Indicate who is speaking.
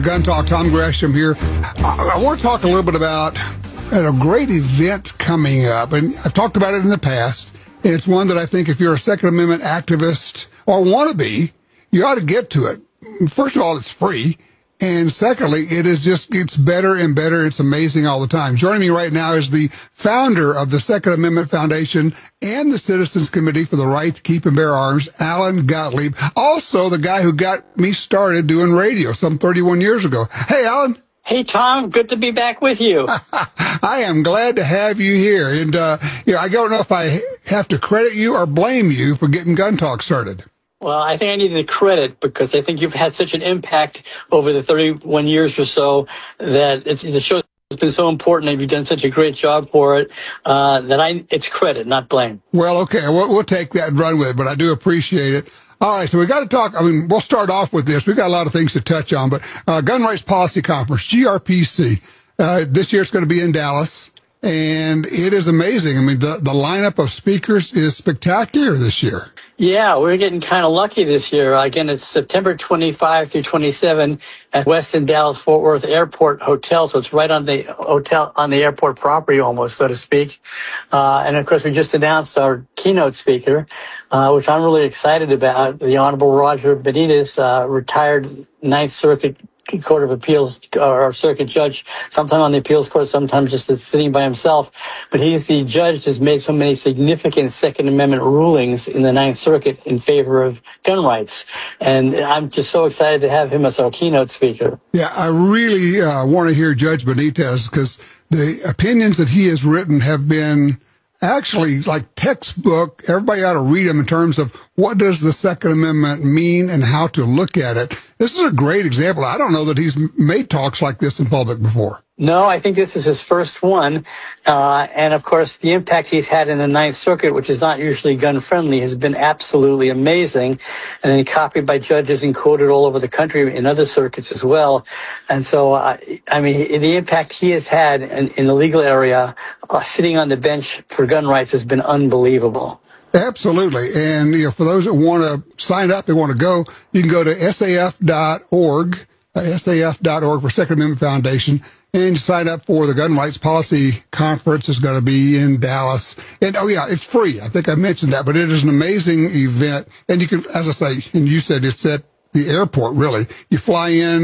Speaker 1: Gun Talk, Tom Gresham here. I want to talk a little bit about a great event coming up, and I've talked about it in the past, and it's one that I think if you're a Second Amendment activist or want to be, you ought to get to it. First of all, it's free, and secondly, it's better and better. It's amazing all the time. Joining me right now is the founder of the Second Amendment Foundation and the Citizens Committee for the Right to Keep and Bear Arms, Alan Gottlieb, also the guy who got me started doing radio some 31 years ago. Hey, Alan.
Speaker 2: Hey, Tom. Good to be back with you.
Speaker 1: I am glad to have you here. And, I don't know if I have to credit you or blame you for getting Gun Talk started.
Speaker 2: Well, I think I need the credit because I think you've had such an impact over the 31 years or so that the show has been so important and you've done such a great job for it it's credit, not blame.
Speaker 1: Well, okay, we'll take that and run with it, but I do appreciate it. All right, so we got to talk. We'll start off with this. We've got a lot of things to touch on, but Gun Rights Policy Conference, GRPC, this year it's going to be in Dallas, and it is amazing. The lineup of speakers is spectacular this year.
Speaker 2: Yeah, we're getting kind of lucky this year. Again, it's September 25 through 27 at Westin Dallas Fort Worth Airport Hotel. So it's right on the hotel, on the airport property almost, so to speak. And of course, we just announced our keynote speaker, which I'm really excited about, the Honorable Roger Benitez, retired Ninth Circuit Court of Appeals or circuit judge, sometimes on the appeals court, sometimes just sitting by himself. But he's the judge that's made so many significant Second Amendment rulings in the Ninth Circuit in favor of gun rights. And I'm just so excited to have him as our keynote speaker.
Speaker 1: Yeah, I really want to hear Judge Benitez because the opinions that he has written have been actually like textbook. Everybody ought to read them in terms of what does the Second Amendment mean and how to look at it. This is a great example. I don't know that he's made talks like this in public before.
Speaker 2: No, I think this is his first one. And of course, the impact he's had in the Ninth Circuit, which is not usually gun friendly, has been absolutely amazing. And then copied by judges and quoted all over the country in other circuits as well. And so, the impact he has had in the legal area, sitting on the bench for gun rights has been unbelievable.
Speaker 1: Absolutely. And, for those that want to sign up, they want to go, you can go to saf.org, saf.org for Second Amendment Foundation, and sign up for the Gun Rights Policy Conference. Is going to be in Dallas. And, it's free. I think I mentioned that, but it is an amazing event. And you can, as I say, and you said it's at the airport, really. You fly in,